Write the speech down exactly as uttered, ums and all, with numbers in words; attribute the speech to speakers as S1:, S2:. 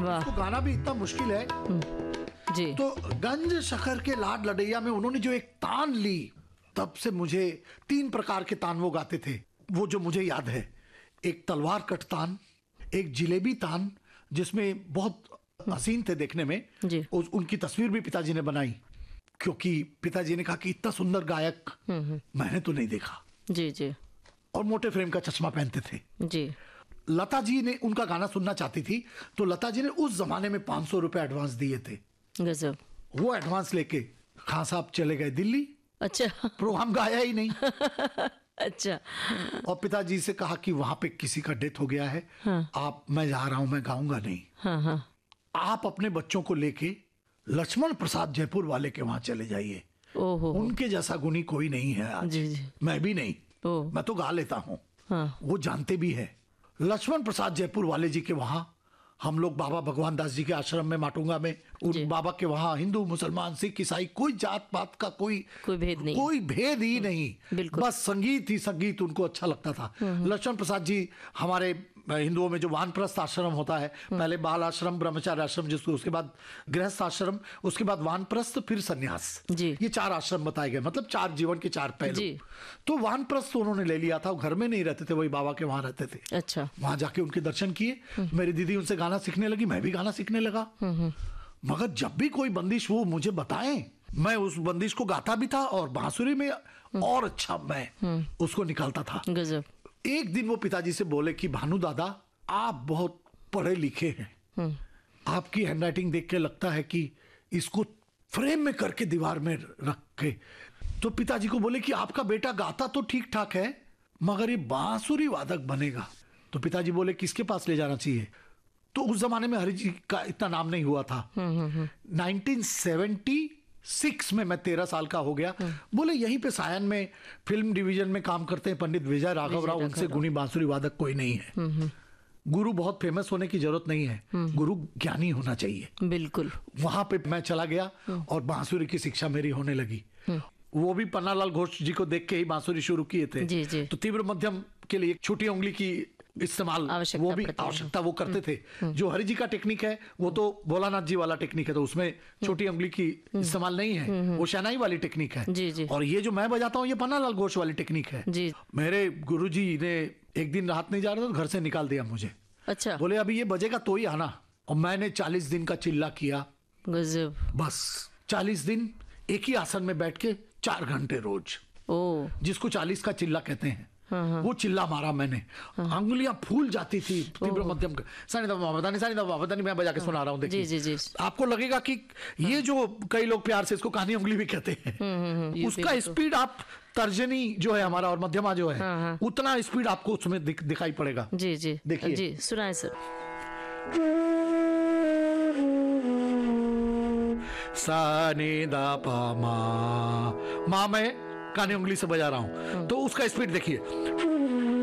S1: उसको गाना भी इतना मुश्किल है
S2: जी।
S1: तो गंज शखर के लाड लड़ैया में उन्होंने जो एक तान ली, तब से मुझे तीन प्रकार के तान वो गाते थे, वो जो मुझे याद है, एक तलवार कट तान, एक जिलेबी तान जिसमें बहुत हसीन थे देखने में
S2: जी।
S1: उस, उनकी तस्वीर भी पिताजी ने बनाई, क्योंकि पिताजी ने कहा कि इतना सुंदर गायक मैंने तो नहीं देखा
S2: जी जी।
S1: और मोटे फ्रेम का चश्मा पहनते थे
S2: जी।
S1: लता जी ने उनका गाना सुनना चाहती थी तो लता जी ने उस जमाने में पांच सौ रुपए एडवांस दिए थे।
S2: गजब।
S1: वो एडवांस लेके खान साहब चले गए दिल्ली।
S2: अच्छा।
S1: प्रोग्राम गाया ही नहीं।
S2: अच्छा।
S1: और पिताजी से कहा कि वहां पे किसी का डेथ हो गया है, हाँ। आप, मैं जा रहा हूं, मैं गाऊंगा नहीं,
S2: हाँ हाँ।
S1: आप अपने बच्चों को लेके लक्ष्मण प्रसाद जयपुर वाले के वहां चले जाइए,
S2: ओहो,
S1: उनके जैसा गुणी कोई नहीं है आज।
S2: जी जी।
S1: मैं भी नहीं, मैं तो गा लेता हूँ,
S2: हाँ।
S1: वो जानते भी है। लक्ष्मण प्रसाद जयपुर वाले जी के वहां हम लोग बाबा भगवान दास जी के आश्रम में माटुंगा में, उन बाबा के वहां हिंदू मुसलमान सिख ईसाई कोई जात पात का कोई
S2: कोई भेद नहीं,
S1: कोई भेद ही नहीं, बस संगीत ही संगीत उनको अच्छा लगता था। लक्ष्मण प्रसाद जी हमारे हिंदुओं में जो वानप्रस्थ आश्रम होता है, पहले बाल आश्रम, ब्रह्मचार्य आश्रम, जिसको उसके बाद गृहस्थ आश्रम, उसके बाद वानप्रस्थ, फिर सन्यास, ये चार आश्रम बताए गए, मतलब चार जीवन के चार पहलू। तो वानप्रस्थ उन्होंने ले लिया था, घर में नहीं रहते थे, वही बाबा के वहां रहते थे।
S2: अच्छा।
S1: वहां जाके उनके दर्शन किए, मेरी दीदी उनसे गाना सीखने लगी, मैं भी गाना सीखने लगा। मगर जब भी कोई बंदिश वो मुझे बताएं, मैं उस बंदिश को गाता भी था और बांसुरी में और अच्छा मैं उसको निकालता था।
S2: गजब।
S1: एक दिन वो पिताजी से बोले कि भानु दादा, आप बहुत पढ़े लिखे हैं, आपकी हैंडराइटिंग देख के लगता है कि इसको फ्रेम में करके दीवार में रख के। तो पिताजी को बोले कि आपका बेटा गाता तो ठीक ठाक है, मगर ये बांसुरी वादक बनेगा। तो पिताजी बोले किसके पास ले जाना चाहिए? तो उस जमाने में हरि जी का इतना नाम नहीं हुआ था। नाइनटीन सेवेंटी सिक्स में मैं तेरह साल का हो गया। बोले यहीं पे सायन में फिल्म डिवीजन में काम करते हैं पंडित विजय राघव राव, उनसे गुणी बांसुरी वादक कोई नहीं है। गुरु बहुत फेमस होने की जरूरत नहीं है, गुरु ज्ञानी होना चाहिए।
S2: बिल्कुल।
S1: वहां पे मैं चला गया और बांसुरी की शिक्षा मेरी होने लगी। वो भी पन्नालाल घोष जी को देख के ही बांसुरी शुरू किए थे।
S2: जी जी।
S1: तो तीव्र मध्यम के लिए छोटी उंगली की इस्तेमाल वो भी आवश्यकता वो करते थे। जो हरि जी का टेक्निक है वो तो भोलानाथ जी वाला टेक्निक है, तो उसमें छोटी उंगली की इस्तेमाल नहीं है, वो शहनाई वाली टेक्निक है।
S2: जी जी।
S1: और ये जो मैं बजाता हूँ ये पन्नालाल घोष वाली टेक्निक है।
S2: जी।
S1: मेरे गुरुजी ने एक दिन रात नहीं जा रहा था, घर से निकाल दिया मुझे।
S2: अच्छा।
S1: बोले अभी ये बजेगा तो ही आना। और मैंने चालीस दिन का चिल्ला किया।
S2: गजब।
S1: बस चालीस दिन एक ही आसन में बैठ के चार घंटे रोज,
S2: ओ
S1: जिसको चालीस का चिल्ला कहते हैं।
S2: हाँ हाँ।
S1: वो चिल्ला मारा मैंने, अंगुलियां फूल जाती थी। तीव्र मध्यम सानी दबा बदानी सानी दबा बदानी मैं बजा के सुना रहा हूँ। देखिए
S2: जी जी जी।
S1: आपको लगेगा कि ये जो कई लोग प्यार से इसको कहानी उंगली भी कहते हैं, उसका स्पीड आप तर्जनी जो है हमारा और मध्यमा जो है, हाँ हाँ। उतना स्पीड आपको उसमें दिख, दिखाई पड़ेगा।
S2: जी जी।
S1: देखिए
S2: जी, सुनाए सर।
S1: सानी दा पा मा मा मैं कानी उंगली से बजा रहा हूं, तो उसका स्पीड देखिए।